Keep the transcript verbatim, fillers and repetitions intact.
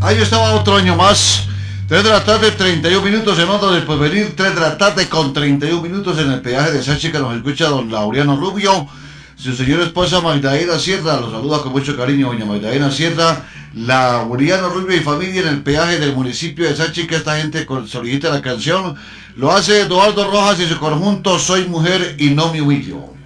Ahí estaba otro año más. tres de la tarde, treinta y un minutos en Onda del Porvenir. tres de la tarde con treinta y un minutos en el peaje de Sáchica. Nos escucha don Laureano Rubio. Su señora esposa Magdalena Sierra. Los saluda con mucho cariño doña Magdalena Sierra. Laureano Rubio y familia en el peaje del municipio de Sáchica. Esta gente solicita la canción. Lo hace Eduardo Rojas y su conjunto Soy Mujer y No Me Humillo.